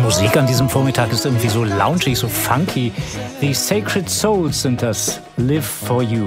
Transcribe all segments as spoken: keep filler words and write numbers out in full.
Musik an diesem Vormittag ist irgendwie so loungig, so funky. Die Sacred Souls sind das. Live for You.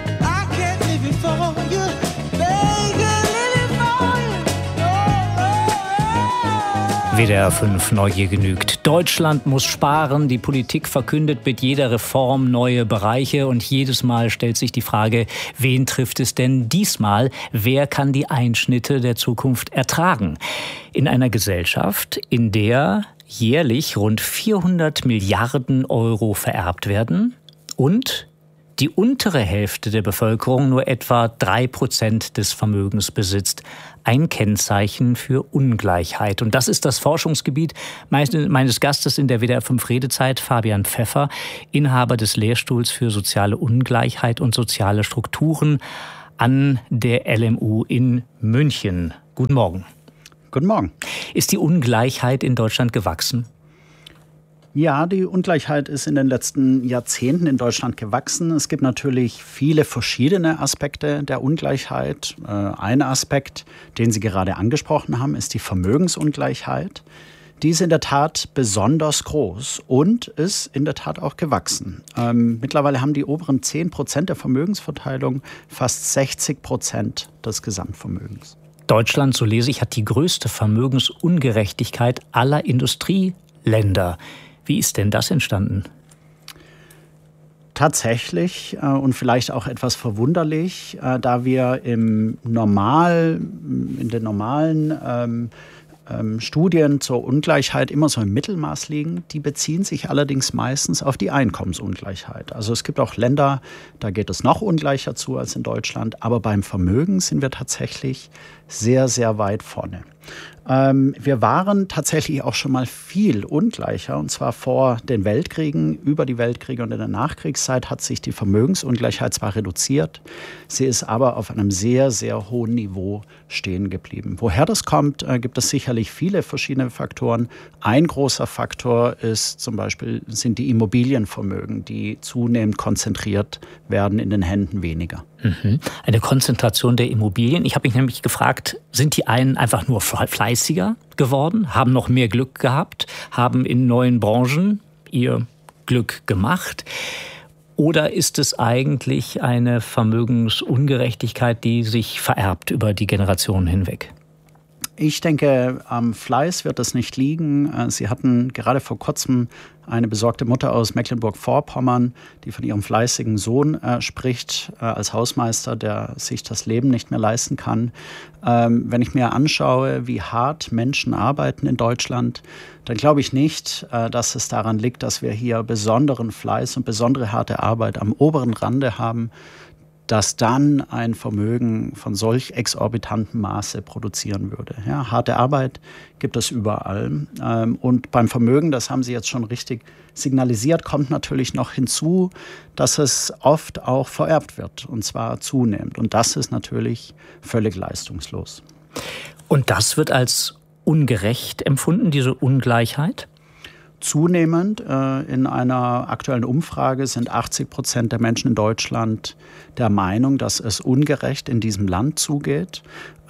W D R fünf Neugier genügt. Deutschland muss sparen. Die Politik verkündet mit jeder Reform neue Bereiche. Und jedes Mal stellt sich die Frage, wen trifft es denn diesmal? Wer kann die Einschnitte der Zukunft ertragen? In einer Gesellschaft, in der jährlich rund vierhundert Milliarden Euro vererbt werden und die untere Hälfte der Bevölkerung nur etwa drei Prozent des Vermögens besitzt. Ein Kennzeichen für Ungleichheit. Und das ist das Forschungsgebiet meines Gastes in der W D R fünf Redezeit, Fabian Pfeffer, Inhaber des Lehrstuhls für soziale Ungleichheit und soziale Strukturen an der L M U in München. Guten Morgen. Guten Morgen. Ist die Ungleichheit in Deutschland gewachsen? Ja, die Ungleichheit ist in den letzten Jahrzehnten in Deutschland gewachsen. Es gibt natürlich viele verschiedene Aspekte der Ungleichheit. Ein Aspekt, den Sie gerade angesprochen haben, ist die Vermögensungleichheit. Die ist in der Tat besonders groß und ist in der Tat auch gewachsen. Ähm, mittlerweile haben die oberen zehn Prozent der Vermögensverteilung fast sechzig Prozent des Gesamtvermögens. Deutschland, so lese ich, hat die größte Vermögensungerechtigkeit aller Industrieländer. Wie ist denn das entstanden? Tatsächlich äh, und vielleicht auch etwas verwunderlich, äh, da wir im Normal, in den normalen ähm, ähm, Studien zur Ungleichheit immer so im Mittelmaß liegen. Die beziehen sich allerdings meistens auf die Einkommensungleichheit. Also es gibt auch Länder, da geht es noch ungleicher zu als in Deutschland. Aber beim Vermögen sind wir tatsächlich sehr, sehr weit vorne. Ähm, wir waren tatsächlich auch schon mal viel ungleicher, und zwar vor den Weltkriegen, über die Weltkriege und in der Nachkriegszeit hat sich die Vermögensungleichheit zwar reduziert, sie ist aber auf einem sehr, sehr hohen Niveau stehen geblieben. Woher das kommt, äh, gibt es sicherlich viele verschiedene Faktoren. Ein großer Faktor ist zum Beispiel, sind die Immobilienvermögen, die zunehmend konzentriert werden in den Händen weniger. Mhm. Eine Konzentration der Immobilien. Ich habe mich nämlich gefragt, sind die einen einfach nur fleißiger geworden, haben noch mehr Glück gehabt, haben in neuen Branchen ihr Glück gemacht? Oder ist es eigentlich eine Vermögensungerechtigkeit, die sich vererbt über die Generationen hinweg? Ich denke, am Fleiß wird es nicht liegen. Sie hatten gerade vor kurzem eine besorgte Mutter aus Mecklenburg-Vorpommern, die von ihrem fleißigen Sohn äh, spricht, äh, als Hausmeister, der sich das Leben nicht mehr leisten kann. Ähm, wenn ich mir anschaue, wie hart Menschen arbeiten in Deutschland, dann glaube ich nicht, äh, dass es daran liegt, dass wir hier besonderen Fleiß und besondere harte Arbeit am oberen Rande haben, dass dann ein Vermögen von solch exorbitanten Maße produzieren würde. Ja, harte Arbeit gibt es überall. Und beim Vermögen, das haben Sie jetzt schon richtig signalisiert, kommt natürlich noch hinzu, dass es oft auch vererbt wird, und zwar zunehmend. Und das ist natürlich völlig leistungslos. Und das wird als ungerecht empfunden, diese Ungleichheit? Zunehmend. In einer aktuellen Umfrage sind achtzig Prozent der Menschen in Deutschland der Meinung, dass es ungerecht in diesem Land zugeht.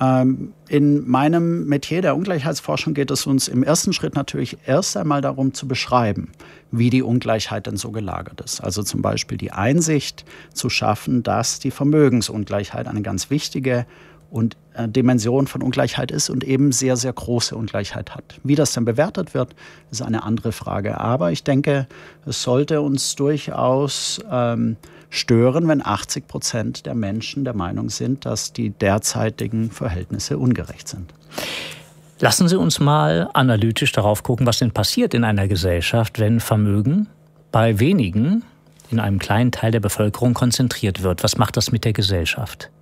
In meinem Metier der Ungleichheitsforschung geht es uns im ersten Schritt natürlich erst einmal darum zu beschreiben, wie die Ungleichheit denn so gelagert ist. Also zum Beispiel die Einsicht zu schaffen, dass die Vermögensungleichheit eine ganz wichtige und Dimension von Ungleichheit ist und eben sehr, sehr große Ungleichheit hat. Wie das dann bewertet wird, ist eine andere Frage. Aber ich denke, es sollte uns durchaus ähm, stören, wenn achtzig Prozent der Menschen der Meinung sind, dass die derzeitigen Verhältnisse ungerecht sind. Lassen Sie uns mal analytisch darauf gucken, was denn passiert in einer Gesellschaft, wenn Vermögen bei wenigen in einem kleinen Teil der Bevölkerung konzentriert wird. Was macht das mit der Gesellschaft?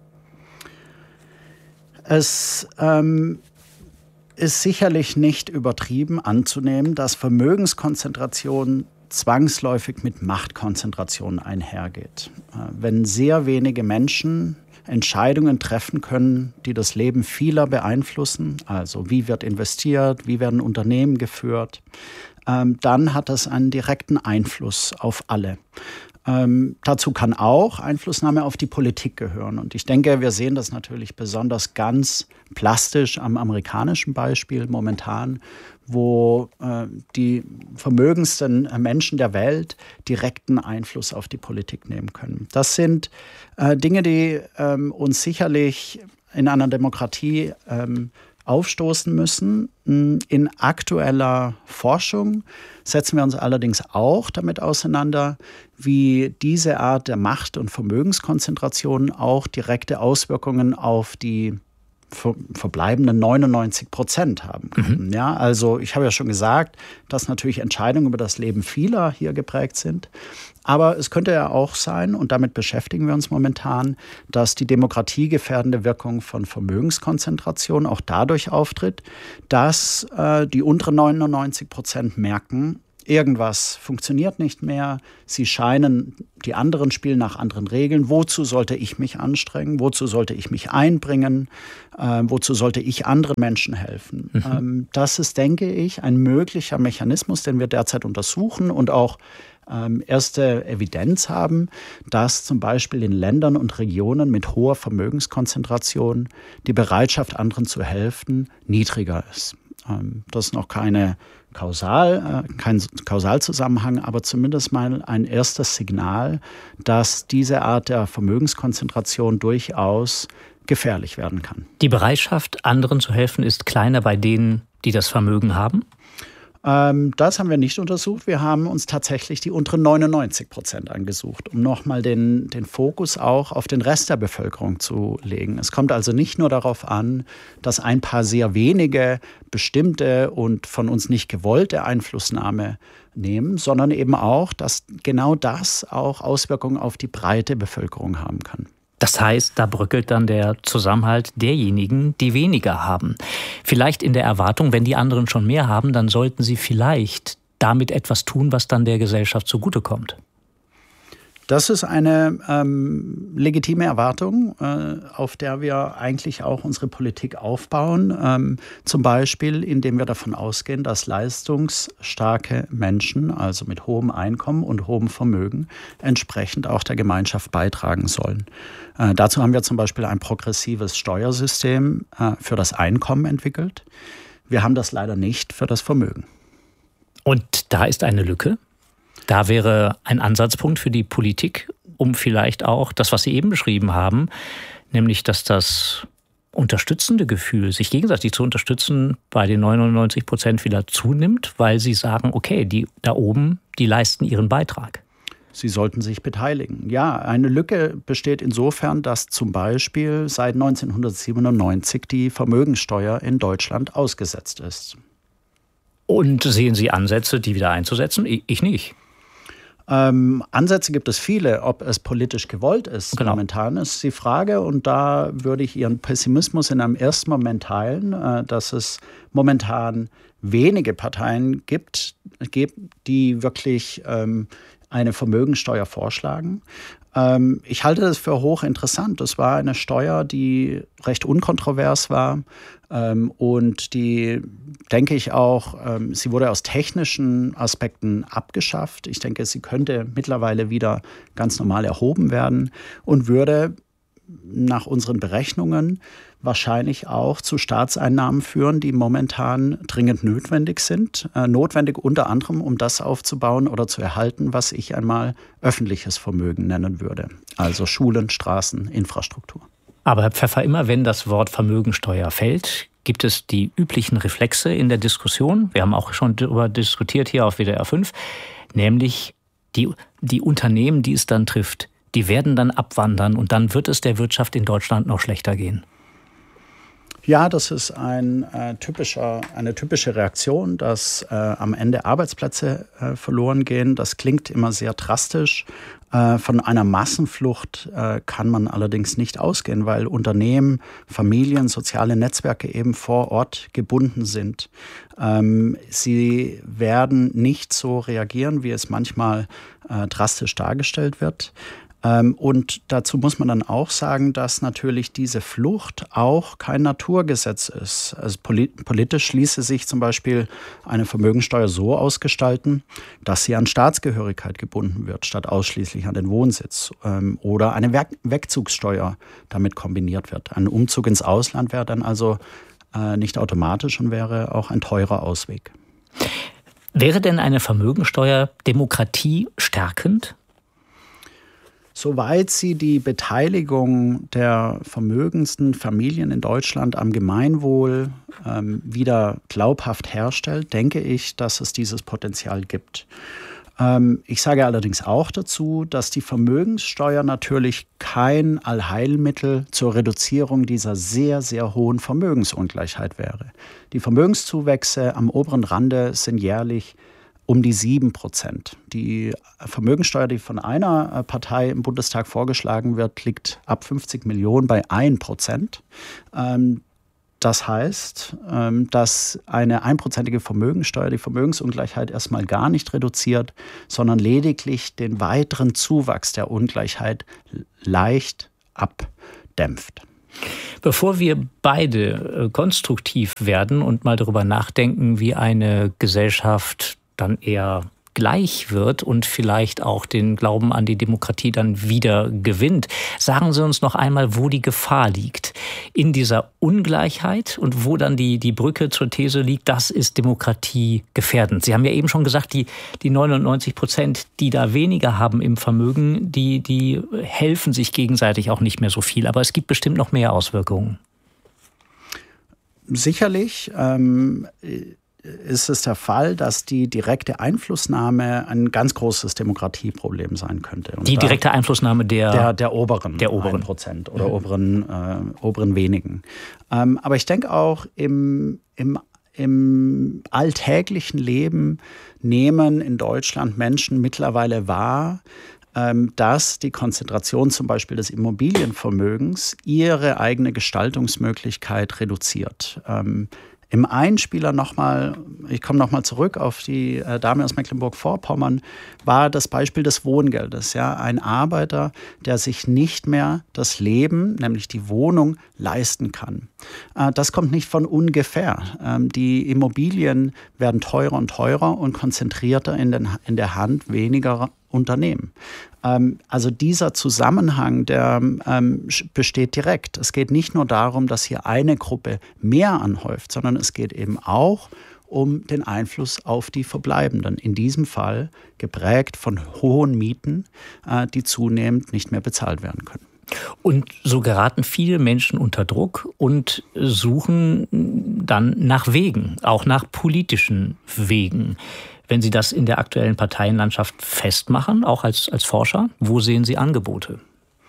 Es ähm, ist sicherlich nicht übertrieben anzunehmen, dass Vermögenskonzentration zwangsläufig mit Machtkonzentration einhergeht. Äh, wenn sehr wenige Menschen Entscheidungen treffen können, die das Leben vieler beeinflussen, also wie wird investiert, wie werden Unternehmen geführt, ähm, dann hat das einen direkten Einfluss auf alle. Ähm, dazu kann auch Einflussnahme auf die Politik gehören. Und ich denke, wir sehen das natürlich besonders ganz plastisch am amerikanischen Beispiel momentan, wo äh, die vermögendsten Menschen der Welt direkten Einfluss auf die Politik nehmen können. Das sind äh, Dinge, die ähm, uns sicherlich in einer Demokratie ähm, aufstoßen müssen. In aktueller Forschung setzen wir uns allerdings auch damit auseinander, wie diese Art der Macht- und Vermögenskonzentration auch direkte Auswirkungen auf die ver- verbleibenden neunundneunzig Prozent haben kann. Mhm. Ja, also ich habe ja schon gesagt, dass natürlich Entscheidungen über das Leben vieler hier geprägt sind. Aber es könnte ja auch sein, und damit beschäftigen wir uns momentan, dass die demokratiegefährdende Wirkung von Vermögenskonzentration auch dadurch auftritt, dass äh, die unteren neunundneunzig Prozent merken, irgendwas funktioniert nicht mehr. Sie scheinen, die anderen spielen nach anderen Regeln. Wozu sollte ich mich anstrengen? Wozu sollte ich mich einbringen? Äh, wozu sollte ich anderen Menschen helfen? Mhm. Ähm, das ist, denke ich, ein möglicher Mechanismus, den wir derzeit untersuchen und auch ähm, erste Evidenz haben, dass zum Beispiel in Ländern und Regionen mit hoher Vermögenskonzentration die Bereitschaft, anderen zu helfen, niedriger ist. Ähm, das ist noch keine Kausal, äh, kein Kausalzusammenhang, aber zumindest mal ein erstes Signal, dass diese Art der Vermögenskonzentration durchaus gefährlich werden kann. Die Bereitschaft, anderen zu helfen, ist kleiner bei denen, die das Vermögen haben? Ähm, das haben wir nicht untersucht. Wir haben uns tatsächlich die unteren neunundneunzig Prozent angesucht, um nochmal den, den Fokus auch auf den Rest der Bevölkerung zu legen. Es kommt also nicht nur darauf an, dass ein paar sehr wenige bestimmte und von uns nicht gewollte Einflussnahme nehmen, sondern eben auch, dass genau das auch Auswirkungen auf die breite Bevölkerung haben kann. Das heißt, da bröckelt dann der Zusammenhalt derjenigen, die weniger haben. Vielleicht in der Erwartung, wenn die anderen schon mehr haben, dann sollten sie vielleicht damit etwas tun, was dann der Gesellschaft zugutekommt. Das ist eine ähm, legitime Erwartung, äh, auf der wir eigentlich auch unsere Politik aufbauen. Ähm, zum Beispiel, indem wir davon ausgehen, dass leistungsstarke Menschen, also mit hohem Einkommen und hohem Vermögen, entsprechend auch der Gemeinschaft beitragen sollen. Äh, dazu haben wir zum Beispiel ein progressives Steuersystem äh, für das Einkommen entwickelt. Wir haben das leider nicht für das Vermögen. Und da ist eine Lücke? Da wäre ein Ansatzpunkt für die Politik, um vielleicht auch das, was Sie eben beschrieben haben, nämlich, dass das unterstützende Gefühl, sich gegenseitig zu unterstützen, bei den neunundneunzig Prozent wieder zunimmt, weil sie sagen, okay, die da oben, die leisten ihren Beitrag. Sie sollten sich beteiligen. Ja, eine Lücke besteht insofern, dass zum Beispiel seit neunzehnhundertsiebenundneunzig die Vermögensteuer in Deutschland ausgesetzt ist. Und sehen Sie Ansätze, die wieder einzusetzen? Ich nicht. Ähm, Ansätze gibt es viele. Ob es politisch gewollt ist, genau. Momentan ist die Frage. Und da würde ich Ihren Pessimismus in einem ersten Moment teilen, äh, dass es momentan wenige Parteien gibt, gibt die wirklich ähm, eine Vermögensteuer vorschlagen. Ähm, ich halte das für hochinteressant. Das war eine Steuer, die recht unkontrovers war. Ähm, und die, denke ich auch, ähm, sie wurde aus technischen Aspekten abgeschafft. Ich denke, sie könnte mittlerweile wieder ganz normal erhoben werden und würde nach unseren Berechnungen wahrscheinlich auch zu Staatseinnahmen führen, die momentan dringend notwendig sind. Äh, notwendig unter anderem, um das aufzubauen oder zu erhalten, was ich einmal öffentliches Vermögen nennen würde. Also Schulen, Straßen, Infrastruktur. Aber Herr Pfeffer, immer wenn das Wort Vermögensteuer fällt, gibt es die üblichen Reflexe in der Diskussion. Wir haben auch schon darüber diskutiert hier auf W D R fünf, nämlich die, die Unternehmen, die es dann trifft, die werden dann abwandern und dann wird es der Wirtschaft in Deutschland noch schlechter gehen. Ja, das ist ein, äh, typischer, eine typische Reaktion, dass äh, am Ende Arbeitsplätze äh, verloren gehen. Das klingt immer sehr drastisch. Äh, von einer Massenflucht äh, kann man allerdings nicht ausgehen, weil Unternehmen, Familien, soziale Netzwerke eben vor Ort gebunden sind. Ähm, sie werden nicht so reagieren, wie es manchmal äh, drastisch dargestellt wird. Ähm, und dazu muss man dann auch sagen, dass natürlich diese Flucht auch kein Naturgesetz ist. Also polit- politisch ließe sich zum Beispiel eine Vermögensteuer so ausgestalten, dass sie an Staatsgehörigkeit gebunden wird, statt ausschließlich an den Wohnsitz. Ähm, oder eine Werk- Wegzugssteuer damit kombiniert wird. Ein Umzug ins Ausland wäre dann also äh, nicht automatisch und wäre auch ein teurer Ausweg. Wäre denn eine Vermögensteuer demokratiestärkend? Soweit sie die Beteiligung der vermögendsten Familien in Deutschland am Gemeinwohl ähm, wieder glaubhaft herstellt, denke ich, dass es dieses Potenzial gibt. Ähm, ich sage allerdings auch dazu, dass die Vermögenssteuer natürlich kein Allheilmittel zur Reduzierung dieser sehr, sehr hohen Vermögensungleichheit wäre. Die Vermögenszuwächse am oberen Rande sind jährlich um die sieben Prozent. Die Vermögensteuer, die von einer Partei im Bundestag vorgeschlagen wird, liegt ab fünfzig Millionen bei ein Prozent. Das heißt, dass eine einprozentige Vermögensteuer die Vermögensungleichheit erstmal gar nicht reduziert, sondern lediglich den weiteren Zuwachs der Ungleichheit leicht abdämpft. Bevor wir beide konstruktiv werden und mal darüber nachdenken, wie eine Gesellschaft dann eher gleich wird und vielleicht auch den Glauben an die Demokratie dann wieder gewinnt. Sagen Sie uns noch einmal, wo die Gefahr liegt in dieser Ungleichheit und wo dann die, die Brücke zur These liegt, das ist Demokratie gefährdend. Sie haben ja eben schon gesagt, die, die neunundneunzig Prozent, die da weniger haben im Vermögen, die, die helfen sich gegenseitig auch nicht mehr so viel. Aber es gibt bestimmt noch mehr Auswirkungen. Sicherlich. Ähm ist es der Fall, dass die direkte Einflussnahme ein ganz großes Demokratieproblem sein könnte. Und die direkte Einflussnahme der, der, der oberen, der oberen. ein Prozent oder mhm. oberen, äh, oberen wenigen. Ähm, aber ich denke auch, im, im, im alltäglichen Leben nehmen in Deutschland Menschen mittlerweile wahr, ähm, dass die Konzentration zum Beispiel des Immobilienvermögens ihre eigene Gestaltungsmöglichkeit reduziert. Ähm, Im Einspieler nochmal, ich komme nochmal zurück auf die äh, Dame aus Mecklenburg-Vorpommern, war das Beispiel des Wohngeldes. Ja? Ein Arbeiter, der sich nicht mehr das Leben, nämlich die Wohnung, leisten kann. Äh, das kommt nicht von ungefähr. Ähm, die Immobilien werden teurer und teurer und konzentrierter in, den, in der Hand weniger Unternehmen. Ähm, also dieser Zusammenhang, der ähm, besteht direkt. Es geht nicht nur darum, dass hier eine Gruppe mehr anhäuft, sondern es geht eben auch um den Einfluss auf die Verbleibenden. In diesem Fall geprägt von hohen Mieten, äh, die zunehmend nicht mehr bezahlt werden können. Und so geraten viele Menschen unter Druck und suchen dann nach Wegen, auch nach politischen Wegen. Wenn Sie das in der aktuellen Parteienlandschaft festmachen, auch als, als Forscher, wo sehen Sie Angebote?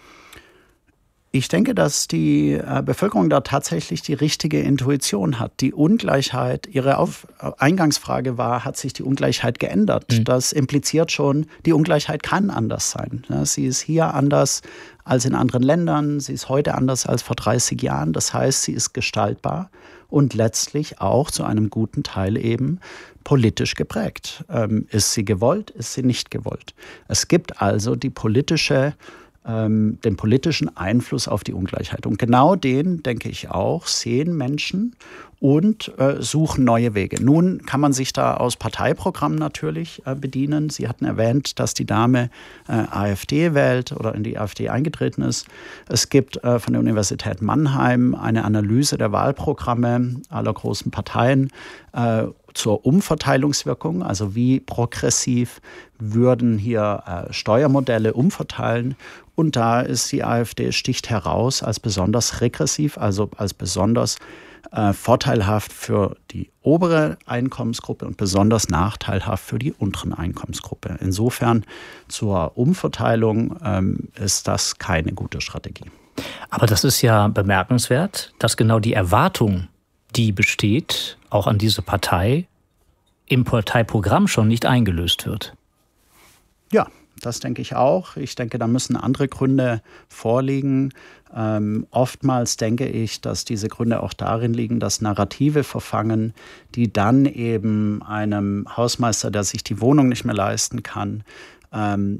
Ich denke, dass die äh, Bevölkerung da tatsächlich die richtige Intuition hat. Die Ungleichheit, Ihre Auf- Eingangsfrage war, hat sich die Ungleichheit geändert? Mhm. Das impliziert schon, die Ungleichheit kann anders sein. Ja, sie ist hier anders als in anderen Ländern, sie ist heute anders als vor dreißig Jahren. Das heißt, sie ist gestaltbar und letztlich auch zu einem guten Teil eben politisch geprägt. Ähm, ist sie gewollt, ist sie nicht gewollt? Es gibt also die politische den politischen Einfluss auf die Ungleichheit. Und genau den, denke ich auch, sehen Menschen und äh, suchen neue Wege. Nun kann man sich da aus Parteiprogrammen natürlich äh, bedienen. Sie hatten erwähnt, dass die Dame äh, AfD wählt oder in die AfD eingetreten ist. Es gibt äh, von der Universität Mannheim eine Analyse der Wahlprogramme aller großen Parteien äh, zur Umverteilungswirkung, also wie progressiv würden hier äh, Steuermodelle umverteilen. Und da ist die AfD, sticht heraus als besonders regressiv, also als besonders äh, vorteilhaft für die obere Einkommensgruppe und besonders nachteilhaft für die unteren Einkommensgruppe. Insofern zur Umverteilung ähm, ist das keine gute Strategie. Aber das ist ja bemerkenswert, dass genau die Erwartung, die besteht, auch an diese Partei, im Parteiprogramm schon nicht eingelöst wird. Ja, das denke ich auch. Ich denke, da müssen andere Gründe vorliegen. Ähm, oftmals denke ich, dass diese Gründe auch darin liegen, dass Narrative verfangen, die dann eben einem Hausmeister, der sich die Wohnung nicht mehr leisten kann, ähm,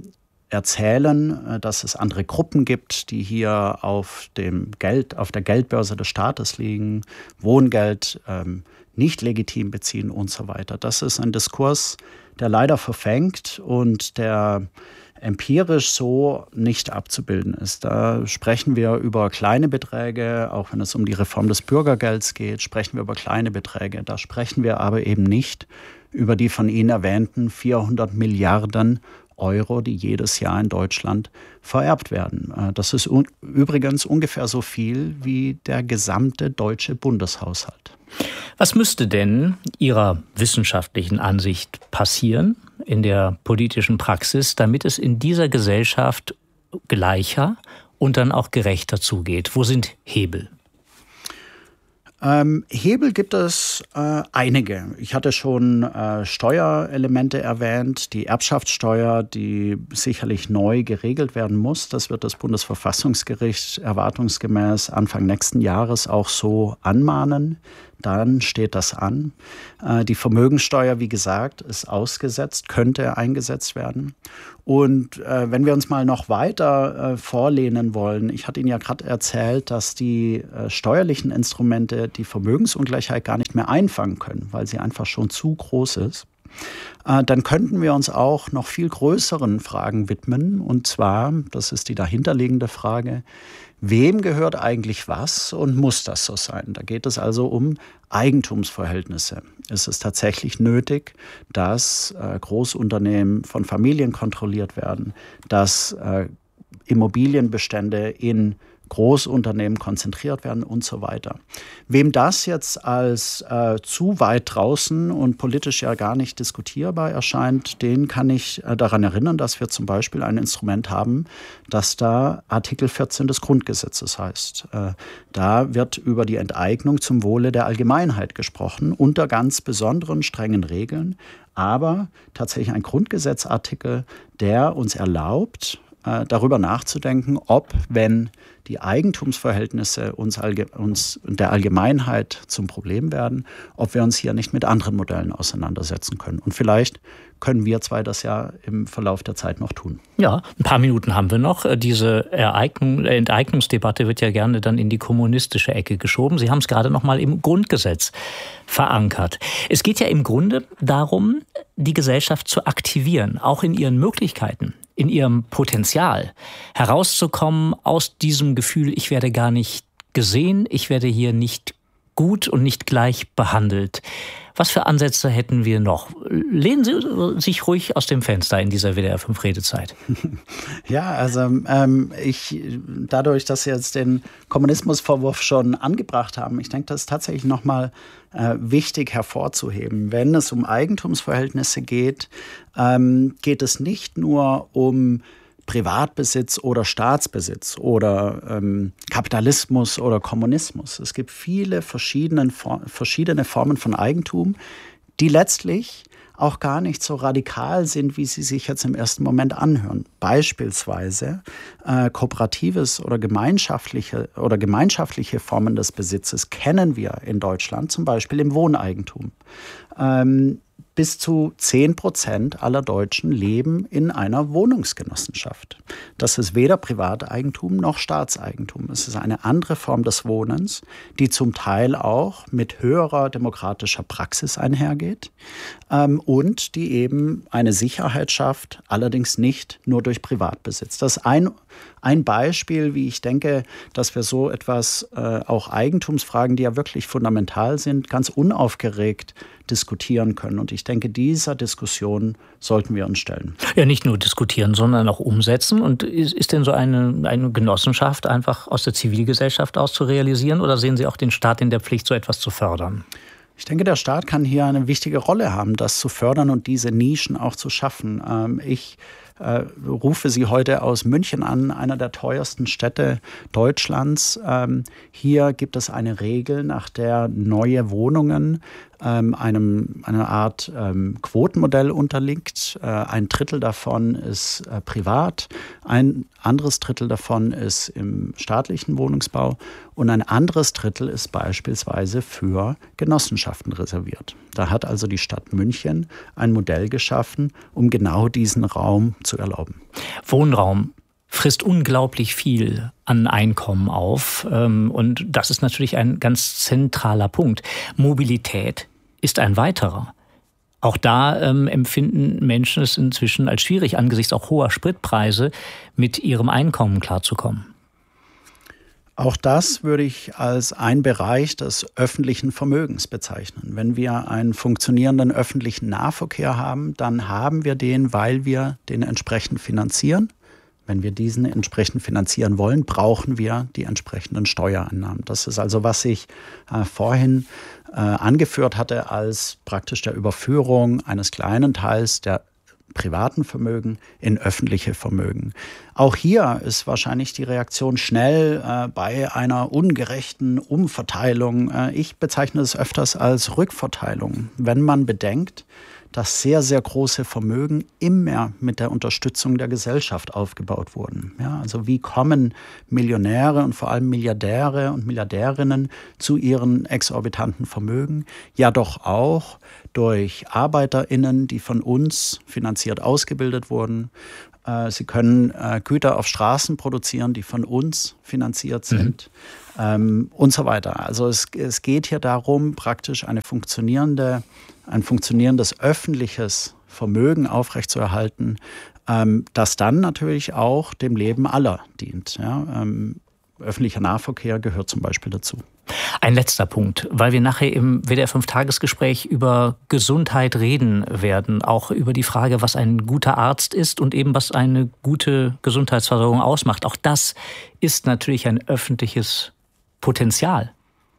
erzählen, dass es andere Gruppen gibt, die hier auf dem Geld, auf der Geldbörse des Staates liegen, Wohngeld ähm, nicht legitim beziehen und so weiter. Das ist ein Diskurs, der leider verfängt und der empirisch so nicht abzubilden ist. Da sprechen wir über kleine Beträge, auch wenn es um die Reform des Bürgergelds geht, sprechen wir über kleine Beträge. Da sprechen wir aber eben nicht über die von Ihnen erwähnten vierhundert Milliarden Euro, die jedes Jahr in Deutschland vererbt werden. Das ist un- übrigens ungefähr so viel wie der gesamte deutsche Bundeshaushalt. Was müsste denn Ihrer wissenschaftlichen Ansicht passieren in der politischen Praxis, damit es in dieser Gesellschaft gleicher und dann auch gerechter zugeht? Wo sind Hebel? Ähm, Hebel gibt es äh, einige. Ich hatte schon äh, Steuerelemente erwähnt, die Erbschaftssteuer, die sicherlich neu geregelt werden muss. Das wird das Bundesverfassungsgericht erwartungsgemäß Anfang nächsten Jahres auch so anmahnen. Dann steht das an. Äh, die Vermögensteuer, wie gesagt, ist ausgesetzt, könnte eingesetzt werden. Und äh, wenn wir uns mal noch weiter äh, vorlehnen wollen, ich hatte Ihnen ja gerade erzählt, dass die äh, steuerlichen Instrumente die Vermögensungleichheit gar nicht mehr einfangen können, weil sie einfach schon zu groß ist. Äh, dann könnten wir uns auch noch viel größeren Fragen widmen. Und zwar, das ist die dahinterliegende Frage, wem gehört eigentlich was und muss das so sein? Da geht es also um Eigentumsverhältnisse. Es ist tatsächlich nötig, dass äh, Großunternehmen von Familien kontrolliert werden, dass äh, Immobilienbestände in Großunternehmen konzentriert werden und so weiter. Wem das jetzt als äh, zu weit draußen und politisch ja gar nicht diskutierbar erscheint, den kann ich äh, daran erinnern, dass wir zum Beispiel ein Instrument haben, das da Artikel vierzehn des Grundgesetzes heißt. Äh, da wird über die Enteignung zum Wohle der Allgemeinheit gesprochen, unter ganz besonderen strengen Regeln, aber tatsächlich ein Grundgesetzartikel, der uns erlaubt, äh, darüber nachzudenken, ob, wenn die Eigentumsverhältnisse uns, allge- uns der Allgemeinheit zum Problem werden, ob wir uns hier nicht mit anderen Modellen auseinandersetzen können. Und vielleicht können wir zwei das ja im Verlauf der Zeit noch tun. Ja, ein paar Minuten haben wir noch. Diese Ereignung, Enteignungsdebatte wird ja gerne dann in die kommunistische Ecke geschoben. Sie haben es gerade noch mal im Grundgesetz verankert. Es geht ja im Grunde darum, die Gesellschaft zu aktivieren, auch in ihren Möglichkeiten, in ihrem Potenzial, herauszukommen aus diesem Gefühl, ich werde gar nicht gesehen, ich werde hier nicht gut und nicht gleich behandelt. Was für Ansätze hätten wir noch? Lehnen Sie sich ruhig aus dem Fenster in dieser W D R fünf Redezeit. Ja, also ähm, ich, dadurch, dass Sie jetzt den Kommunismusvorwurf schon angebracht haben, ich denke, das ist tatsächlich nochmal äh, wichtig hervorzuheben. Wenn es um Eigentumsverhältnisse geht, ähm, geht es nicht nur um Privatbesitz oder Staatsbesitz oder ähm, Kapitalismus oder Kommunismus. Es gibt viele verschiedene, verschiedene Formen von Eigentum, die letztlich auch gar nicht so radikal sind, wie sie sich jetzt im ersten Moment anhören. Beispielsweise äh, kooperatives oder gemeinschaftliche oder gemeinschaftliche Formen des Besitzes kennen wir in Deutschland, zum Beispiel im Wohneigentum. Ähm, Bis zu zehn Prozent aller Deutschen leben in einer Wohnungsgenossenschaft. Das ist weder Privateigentum noch Staatseigentum. Es ist eine andere Form des Wohnens, die zum Teil auch mit höherer demokratischer Praxis einhergeht ähm, und die eben eine Sicherheit schafft, allerdings nicht nur durch Privatbesitz. Das ist ein, ein Beispiel, wie ich denke, dass wir so etwas, äh, auch Eigentumsfragen, die ja wirklich fundamental sind, ganz unaufgeregt diskutieren können. Und ich denke, dieser Diskussion sollten wir uns stellen. Ja, nicht nur diskutieren, sondern auch umsetzen. Und ist, ist denn so eine, eine Genossenschaft einfach aus der Zivilgesellschaft aus zu realisieren? Oder sehen Sie auch den Staat in der Pflicht, so etwas zu fördern? Ich denke, der Staat kann hier eine wichtige Rolle haben, das zu fördern und diese Nischen auch zu schaffen. Ähm, ich äh, rufe Sie heute aus München an, einer der teuersten Städte Deutschlands. Ähm, hier gibt es eine Regel, nach der neue Wohnungen ähm, einem, einer Art ähm, Quotenmodell unterliegt. Äh, ein Drittel davon ist äh, privat, ein anderes Drittel davon ist im staatlichen Wohnungsbau und ein anderes Drittel ist beispielsweise für Genossenschaften reserviert. Da hat also die Stadt München ein Modell geschaffen, um genau diesen Raum zu zu erlauben. Wohnraum frisst unglaublich viel an Einkommen auf. Und das ist natürlich ein ganz zentraler Punkt. Mobilität ist ein weiterer. Auch da ähm, empfinden Menschen es inzwischen als schwierig, angesichts auch hoher Spritpreise, mit ihrem Einkommen klarzukommen. Auch das würde ich als ein Bereich des öffentlichen Vermögens bezeichnen. Wenn wir einen funktionierenden öffentlichen Nahverkehr haben, dann haben wir den, weil wir den entsprechend finanzieren. Wenn wir diesen entsprechend finanzieren wollen, brauchen wir die entsprechenden Steuereinnahmen. Das ist also, was ich äh, vorhin äh, angeführt hatte, als praktisch der Überführung eines kleinen Teils der privaten Vermögen in öffentliche Vermögen. Auch hier ist wahrscheinlich die Reaktion schnell äh, bei einer ungerechten Umverteilung. Äh, ich bezeichne es öfters als Rückverteilung. Wenn man bedenkt, dass sehr, sehr große Vermögen immer mit der Unterstützung der Gesellschaft aufgebaut wurden. Ja, also wie kommen Millionäre und vor allem Milliardäre und Milliardärinnen zu ihren exorbitanten Vermögen? Ja, doch auch durch ArbeiterInnen, die von uns finanziert ausgebildet wurden. Sie können Güter auf Straßen produzieren, die von uns finanziert sind, mhm. ähm, und so weiter. Also es, es geht hier darum, praktisch eine funktionierende, ein funktionierendes öffentliches Vermögen aufrechtzuerhalten, ähm, das dann natürlich auch dem Leben aller dient. Ja? Ähm, öffentlicher Nahverkehr gehört zum Beispiel dazu. Ein letzter Punkt, weil wir nachher im W D R fünf Tagesgespräch über Gesundheit reden werden, auch über die Frage, was ein guter Arzt ist und eben was eine gute Gesundheitsversorgung ausmacht. Auch das ist natürlich ein öffentliches Potenzial.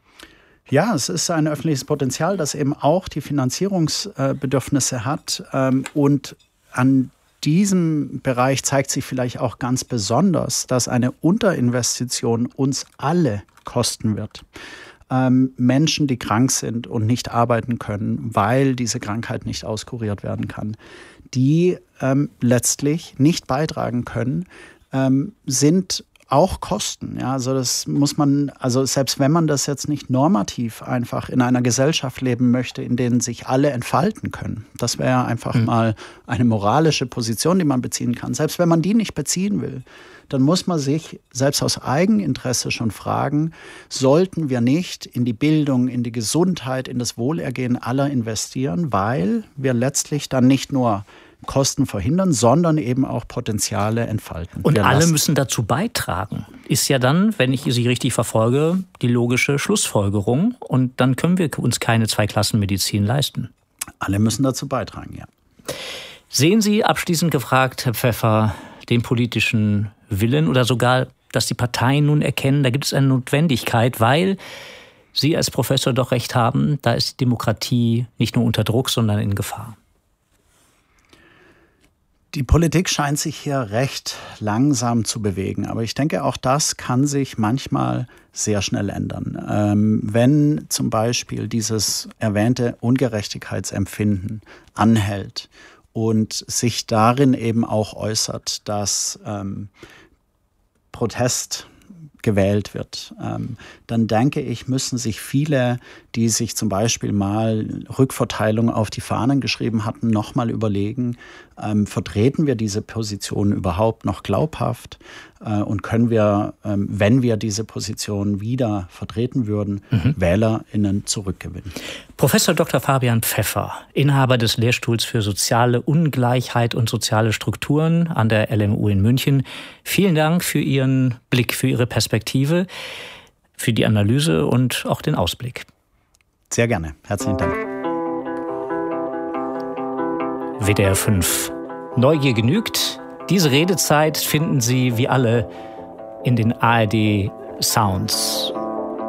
Ja, es ist ein öffentliches Potenzial, das eben auch die Finanzierungsbedürfnisse hat. Und an diesem Bereich zeigt sich vielleicht auch ganz besonders, dass eine Unterinvestition uns alle kosten wird. Ähm, Menschen, die krank sind und nicht arbeiten können, weil diese Krankheit nicht auskuriert werden kann, die ähm, letztlich nicht beitragen können, ähm, sind auch Kosten. Ja, also das muss man, also selbst wenn man das jetzt nicht normativ einfach in einer Gesellschaft leben möchte, in denen sich alle entfalten können, das wäre einfach mhm. mal eine moralische Position, die man beziehen kann. Selbst wenn man die nicht beziehen will, dann muss man sich selbst aus Eigeninteresse schon fragen, sollten wir nicht in die Bildung, in die Gesundheit, in das Wohlergehen aller investieren, weil wir letztlich dann nicht nur Kosten verhindern, sondern eben auch Potenziale entfalten. Und alle müssen dazu beitragen. Ist ja dann, wenn ich Sie richtig verfolge, die logische Schlussfolgerung. Und dann können wir uns keine Zweiklassenmedizin leisten. Alle müssen dazu beitragen, ja. Sehen Sie, abschließend gefragt, Herr Pfeffer, den politischen Willen oder sogar, dass die Parteien nun erkennen, da gibt es eine Notwendigkeit, weil Sie als Professor doch recht haben, da ist die Demokratie nicht nur unter Druck, sondern in Gefahr. Die Politik scheint sich hier recht langsam zu bewegen, aber ich denke, auch das kann sich manchmal sehr schnell ändern. Ähm, wenn zum Beispiel dieses erwähnte Ungerechtigkeitsempfinden anhält und sich darin eben auch äußert, dass ähm, Protest gewählt wird, ähm, dann denke ich, müssen sich viele, die sich zum Beispiel mal Rückverteilung auf die Fahnen geschrieben hatten, nochmal überlegen, ähm, vertreten wir diese Position überhaupt noch glaubhaft äh, und können wir, ähm, wenn wir diese Position wieder vertreten würden, mhm. WählerInnen zurückgewinnen. Professor Doktor Fabian Pfeffer, Inhaber des Lehrstuhls für soziale Ungleichheit und soziale Strukturen an der L M U in München. Vielen Dank für Ihren Blick, für Ihre Perspektive, für die Analyse und auch den Ausblick. Sehr gerne. Herzlichen Dank. W D R fünf. Neugier genügt. Diese Redezeit finden Sie wie alle in den A R D Sounds.